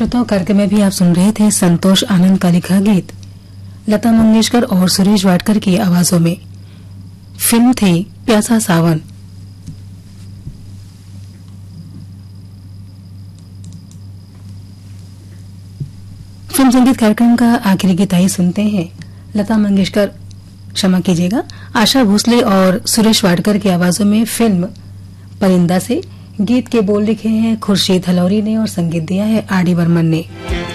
श्रोताओं, कार्यक्रम में भी आप सुन रहे थे संतोष आनंद का लिखा गीत लता मंगेशकर और सुरेश वाडकर की आवाजों में। फिल्म थी प्यासा सावन। फिल्म संगीत कार्यक्रम का आखिरी गीत आइए सुनते हैं। लता मंगेशकर, क्षमा कीजिएगा, आशा भोसले और सुरेश वाडकर की आवाजों में फिल्म परिंदा से। गीत के बोल लिखे हैं खुर्शीद हलौरी ने और संगीत दिया है आर डी बर्मन ने।